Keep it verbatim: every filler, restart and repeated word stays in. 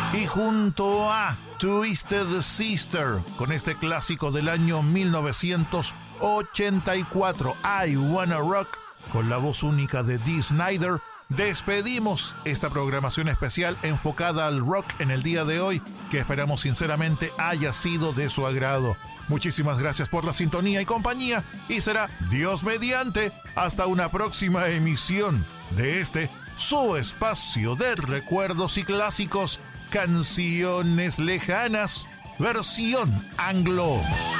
Y junto a Twisted Sister, con este clásico del año mil novecientos ochenta y cuatro, I Wanna Rock, con la voz única de Dee Snider, despedimos esta programación especial enfocada al rock en el día de hoy, que esperamos sinceramente haya sido de su agrado. Muchísimas gracias por la sintonía y compañía, y será Dios mediante hasta una próxima emisión de este su espacio de recuerdos y clásicos, Canciones Lejanas, versión anglo.